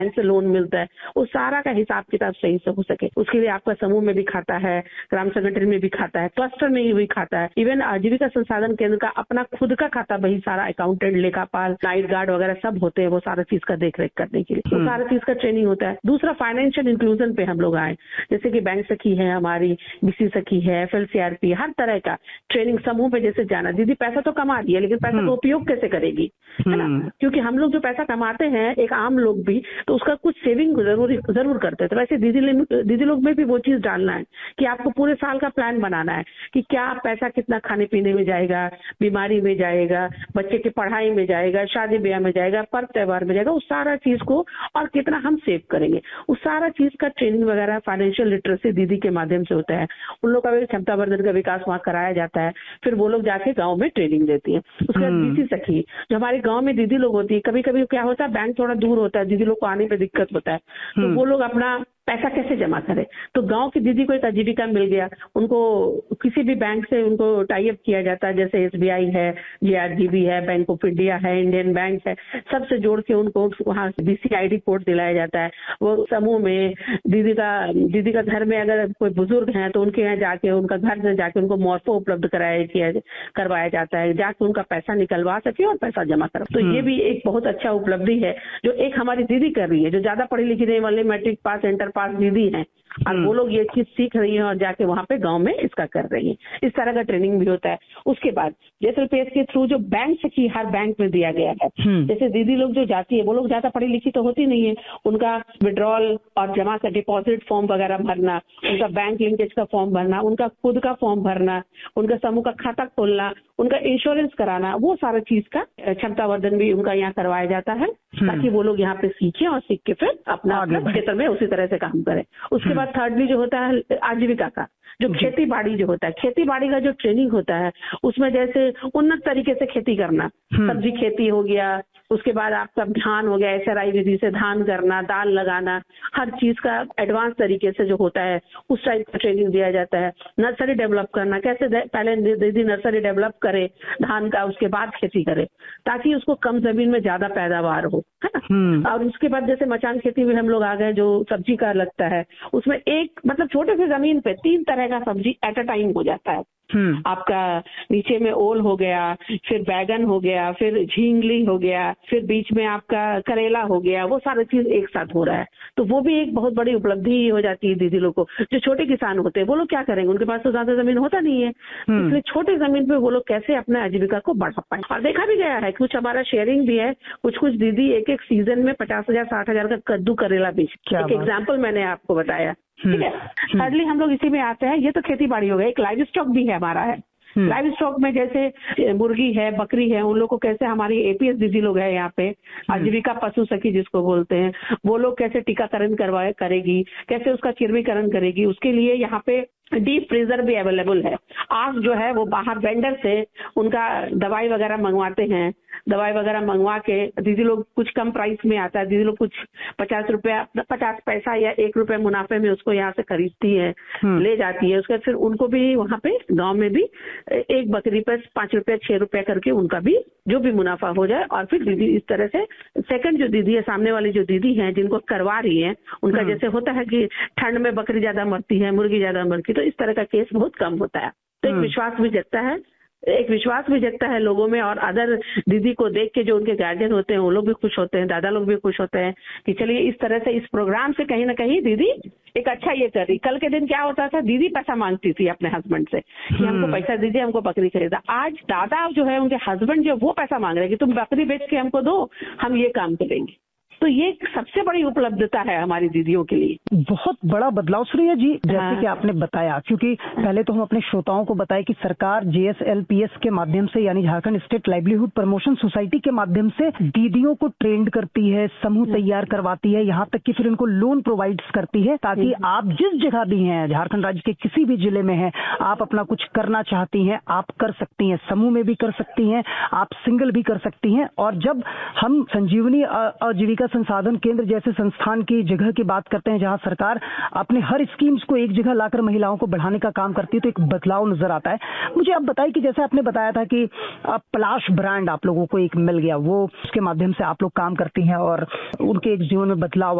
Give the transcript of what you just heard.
Bank से loan मिलता है, वो सारा का हिसाब किताब सही से हो सके उसके लिए आपका समूह में भी खाता है, ग्राम संगठन में भी खाता है, क्लस्टर में भी खाता है, इवन आजीविका संसाधन केंद्र का अपना खुद का खाता वही सारा अकाउंटेंट, लेखापाल, नाइट गार्ड वगैरह सब होते हैं वो सारा चीज का देख रेख करने के लिए, तो सारा चीज का ट्रेनिंग होता है। दूसरा फाइनेंशियल इंक्लूजन पे हम लोग आए, जैसे कि बैंक सखी है हमारी, बीसी सखी है, FLCRP, हर तरह का ट्रेनिंग समूह पे जैसे जाना। दीदी पैसा तो कमा रही है लेकिन पैसा का उपयोग कैसे करेगी, है ना, क्योंकि हम लोग जो पैसा कमाते हैं एक आम लोग भी तो उसका कुछ सेविंग जरूर करते हैं। तो वैसे दीदी लोग में भी वो चीज डालना है कि आपको पूरे साल का प्लान बनाना है कि क्या पैसा कितना खाने पीने में जाएगा, बीमारी में जाएगा, बच्चे की पढ़ाई में जाएगा, शादी ब्याह में जाएगा, पर्व त्योहार में जाएगा, उस सारा चीज को और कितना हम सेव करेंगे, उस सारा चीज का ट्रेनिंग वगैरह फाइनेंशियल लिटरेसी दीदी के माध्यम से होता है। उन लोग का भी क्षमता वर्धन का विकास वहाँ कराया जाता है, फिर वो लोग जाके गाँव में ट्रेनिंग देती है। उसके बाद बीसी सखी जो हमारे गाँव में दीदी लोग होती है, कभी कभी क्या होता है बैंक थोड़ा दूर होता है, दीदी लोग को आने में दिक्कत होता है, तो वो लोग अपना पैसा कैसे जमा करें, तो गांव की दीदी को एक आजीविका मिल गया, उनको किसी भी बैंक से उनको टाई अप किया जाता है, जैसे SBI है, JRGB है, बैंक ऑफ इंडिया है, इंडियन बैंक है, सबसे जोड़ के उनको वहाँ BCID कोड दिलाया जाता है। वो समूह में दीदी का घर में अगर कोई बुजुर्ग हैं तो उनके यहाँ जाके उनका घर से जाके उनको मॉर्फो उपलब्ध करवाया जाता है, जाके उनका पैसा निकलवा सके और पैसा जमा करो। तो ये भी एक बहुत अच्छा उपलब्धि है जो एक हमारी दीदी कर रही है, जो ज्यादा पढ़ी लिखी नहीं वाले मैट्रिक पास इंटर पास दीदी हैं और वो लोग ये चीज सीख रही हैं और जाके वहाँ पे गांव में इसका कर रही हैं। इस तरह का ट्रेनिंग भी होता है। उसके बाद JSLPS के थ्रू जो बैंक सखी हर बैंक में दिया गया है, जैसे दीदी लोग जो जाती है वो लोग ज्यादा पढ़ी लिखी तो होती नहीं है, उनका विड्रॉल और जमा का डिपॉजिट फॉर्म वगैरह भरना, उनका बैंक लिंकेज का फॉर्म भरना, उनका खुद का फॉर्म भरना, उनका समूह का खाता खोलना, उनका इंश्योरेंस कराना, वो सारा चीज का क्षमता वर्धन भी उनका यहाँ करवाया जाता है ताकि वो लोग यहाँ पे सीखें और सीख के फिर अपना क्षेत्र में उसी तरह से काम करें। उसके बाद थर्डली जो होता है आजीविका का, जो खेती बाड़ी जो होता है, खेती बाड़ी का जो ट्रेनिंग होता है उसमें जैसे उन्नत तरीके से खेती करना, सब्जी खेती हो गया, उसके बाद आपका धान हो गया, SRI विधि से धान करना, दाल लगाना, हर चीज का एडवांस तरीके से जो होता है उस टाइप का ट्रेनिंग दिया जाता है। नर्सरी डेवलप करना, कैसे पहले दीदी नर्सरी डेवलप करे धान का, उसके बाद खेती करे ताकि उसको कम जमीन में ज्यादा पैदावार हो, है ना। और उसके बाद जैसे मचान खेती में हम लोग आ गए, जो सब्जी का लगता है उसमें एक मतलब छोटे से जमीन पे 3 तरह का सब्जी एट अ टाइम हो जाता है। आपका नीचे में ओल हो गया, फिर बैगन हो गया, फिर झींगली हो गया, फिर बीच में आपका करेला हो गया, वो सारी चीज एक साथ हो रहा है। तो वो भी एक बहुत बड़ी उपलब्धि हो जाती है दीदी लोग को। जो छोटे किसान होते हैं वो लोग क्या करेंगे, उनके पास तो ज्यादा जमीन होता नहीं है, इसलिए छोटे जमीन पे वो लोग कैसे अपने आजीविका को बढ़ा पाए। और देखा भी गया है, कुछ हमारा शेयरिंग भी है, कुछ दीदी एक सीजन में 50,000 60,000 का कद्दू करेला बेच, एक एग्जाम्पल मैंने आपको बताया, ठीक है। थर्डली हम लोग इसी में आते हैं, ये तो खेती बाड़ी हो गई, एक लाइव स्टॉक भी है हमारा है। लाइव स्टॉक में जैसे मुर्गी है, बकरी है, उन लोग को कैसे हमारी APS दीदी लोग है यहाँ पे, आजीविका पशु सखी जिसको बोलते हैं, वो लोग कैसे टीकाकरण करेगी, कैसे उसका चिरमीकरण करेगी, उसके लिए यहाँ पे डीप फ्रीजर भी अवेलेबल है। आप जो है वो बाहर वेंडर से उनका दवाई वगैरह मंगवाते हैं, दवाई वगैरह मंगवा के दीदी लोग कुछ कम प्राइस में आता है, दीदी लोग कुछ 50 पैसा या 1 रुपए मुनाफे में उसको यहाँ से खरीदती है, ले जाती है। उसके बाद फिर उनको भी वहाँ पे गांव में भी एक बकरी पर 5 रुपए 6 रुपए करके उनका भी जो भी मुनाफा हो जाए, और फिर दीदी इस तरह से सेकंड जो दीदी है, सामने वाली जो दीदी है जिनको करवा रही है, उनका जैसे होता है कि ठंड में बकरी ज्यादा मरती है, मुर्गी ज्यादा मरती है, तो इस तरह का केस बहुत कम होता है। तो एक विश्वास भी जगता है लोगों में, और अदर दीदी को देख के जो उनके गार्जियन होते हैं वो लोग भी खुश होते हैं, दादा लोग भी खुश होते हैं कि चलिए इस तरह से इस प्रोग्राम से कहीं ना कहीं दीदी एक अच्छा ये कर रही। कल के दिन क्या होता था, दीदी पैसा मांगती थी अपने हस्बैंड से कि हमको पैसा दीजिए, हमको बकरी खरीदा। आज दादा जो है उनके हस्बैंड जो वो पैसा मांग रहे हैं कि तुम बकरी बेच के हमको दो, हम ये काम करेंगे। तो ये सबसे बड़ी उपलब्धता है हमारी दीदियों के लिए। बहुत बड़ा बदलाव सुनिए जी, जैसे कि आपने बताया, क्योंकि पहले तो हम अपने श्रोताओं को बताएं कि सरकार JSLPS के माध्यम से, यानी Jharkhand state livelihood promotion society के माध्यम से दीदियों को ट्रेंड करती है, समूह तैयार करवाती है, यहाँ तक कि फिर इनको लोन प्रोवाइड करती है ताकि आप जिस जगह भी हैं, झारखंड राज्य के किसी भी जिले में हैं, आप अपना कुछ करना चाहती हैं आप कर सकती हैं, समूह में भी कर सकती हैं, आप सिंगल भी कर सकती हैं। और जब हम संजीवनी आजीविका संसाधन केंद्र जैसे संस्थान की जगह की बात करते हैं जहां सरकार अपने हर स्कीम्स को एक जगह लाकर महिलाओं को बढ़ाने का काम करती है, तो एक बदलाव नजर आता है। मुझे अब बताइए कि जैसे आपने बताया था कि पलाश ब्रांड आप लोगों को एक मिल गया, वो उसके माध्यम से आप लोग काम करती हैं और उनके एक जीवन में बदलाव